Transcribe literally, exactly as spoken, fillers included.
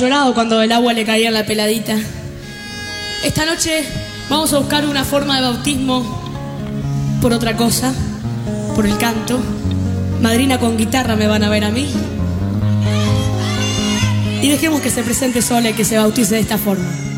llorado cuando el agua le caía en la peladita. Esta noche vamos a buscar una forma de bautismo por otra cosa, por el canto. Madrina con guitarra me van a ver a mí. Y dejemos que se presente sola y que se bautice de esta forma.